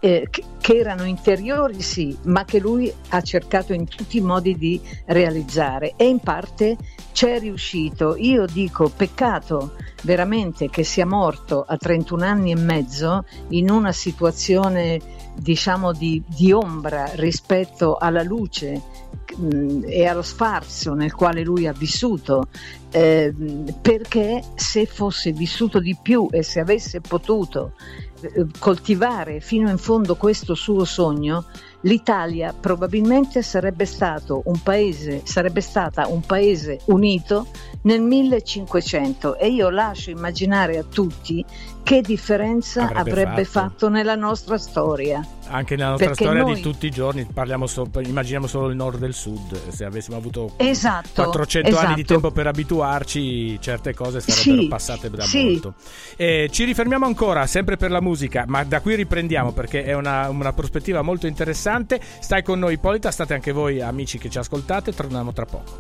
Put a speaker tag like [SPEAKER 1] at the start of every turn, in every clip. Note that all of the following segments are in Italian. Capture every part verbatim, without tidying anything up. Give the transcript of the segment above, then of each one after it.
[SPEAKER 1] eh, che, che erano interiori, sì, ma che lui ha cercato in tutti i modi di realizzare, e in parte c'è riuscito. Io dico peccato veramente che sia morto a trentuno anni e mezzo in una situazione, diciamo, di, di ombra rispetto alla luce mh, e allo sfarzo nel quale lui ha vissuto, eh, perché se fosse vissuto di più e se avesse potuto eh, coltivare fino in fondo questo suo sogno, l'Italia probabilmente sarebbe stato un paese, sarebbe stata un paese unito nel millecinquecento, e io lascio immaginare a tutti che differenza avrebbe, avrebbe fatto. fatto nella nostra storia.
[SPEAKER 2] Anche nella nostra
[SPEAKER 1] Perché
[SPEAKER 2] storia
[SPEAKER 1] noi...
[SPEAKER 2] di tutti i giorni, parliamo so, immaginiamo solo il nord del sud. Se avessimo avuto
[SPEAKER 1] esatto,
[SPEAKER 2] quattrocento
[SPEAKER 1] esatto.
[SPEAKER 2] anni di tempo per abituarci, certe cose sarebbero
[SPEAKER 1] sì,
[SPEAKER 2] passate da
[SPEAKER 1] sì.
[SPEAKER 2] molto. Eh, ci rifermiamo ancora, sempre per la musica, ma da qui riprendiamo perché è una, una prospettiva molto interessante. Stai con noi, Ippolita, state anche voi amici che ci ascoltate, torniamo tra poco.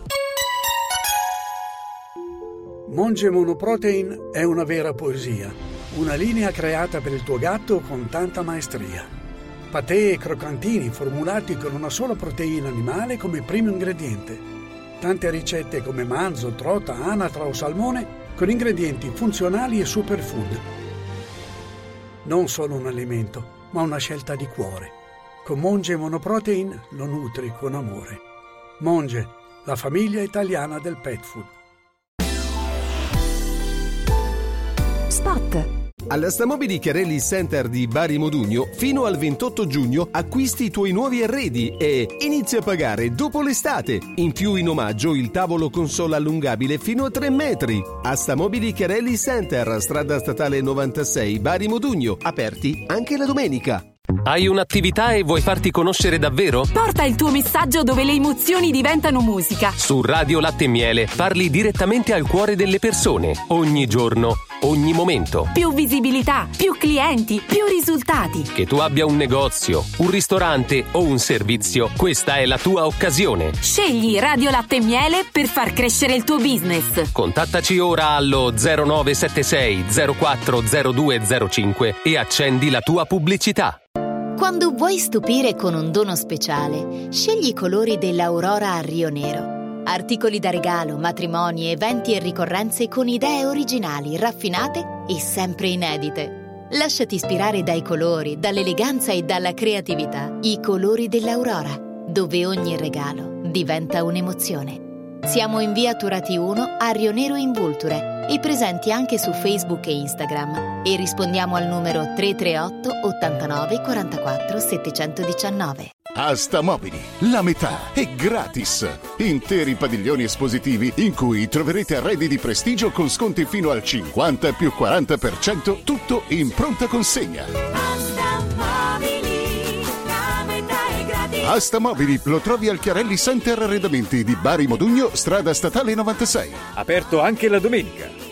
[SPEAKER 3] Monge Monoprotein è una vera poesia, una linea creata per il tuo gatto con tanta maestria. Patè e croccantini formulati con una sola proteina animale come primo ingrediente. Tante ricette come manzo, trota, anatra o salmone con ingredienti funzionali e superfood. Non solo un alimento, ma una scelta di cuore. Con Monge Monoprotein lo nutri con amore. Monge, la famiglia italiana del pet food.
[SPEAKER 4] Spot.
[SPEAKER 5] Alla Stamobili Chiarelli Center di Bari Modugno, fino al ventotto giugno acquisti i tuoi nuovi arredi e inizia a pagare dopo l'estate. In più, in omaggio, il tavolo console allungabile fino a tre metri. A Stamobili Chiarelli Center, strada statale novantasei, Bari Modugno, aperti anche la domenica.
[SPEAKER 6] Hai un'attività e vuoi farti conoscere davvero?
[SPEAKER 4] Porta il tuo messaggio dove le emozioni diventano musica.
[SPEAKER 6] Su Radio Latte e Miele parli direttamente al cuore delle persone, ogni giorno, ogni momento.
[SPEAKER 4] Più visibilità, più clienti, più risultati.
[SPEAKER 6] Che tu abbia un negozio, un ristorante o un servizio, questa è la tua occasione.
[SPEAKER 4] Scegli Radio Latte e Miele per far crescere il tuo business.
[SPEAKER 6] Contattaci ora allo zero nove sette sei zero quattro zero due zero cinque e accendi la tua pubblicità.
[SPEAKER 7] Quando vuoi stupire con un dono speciale, scegli i colori dell'Aurora a Rio Nero. Articoli da regalo, matrimoni, eventi e ricorrenze con idee originali, raffinate e sempre inedite. Lasciati ispirare dai colori, dall'eleganza e dalla creatività. I colori dell'Aurora, dove ogni regalo diventa un'emozione. Siamo in via Turati uno a Rio Nero in Vulture e presenti anche su Facebook e Instagram, e rispondiamo al numero tre tre otto ottantanove quarantaquattro settecentodiciannove.
[SPEAKER 8] A Stamobili, la metà è gratis. Interi padiglioni espositivi in cui troverete arredi di prestigio con sconti fino al cinquanta più quaranta per cento, tutto in pronta consegna. A Stamobili lo trovi al Chiarelli Center Arredamenti di Bari Modugno, strada statale novantasei.
[SPEAKER 9] Aperto anche la domenica.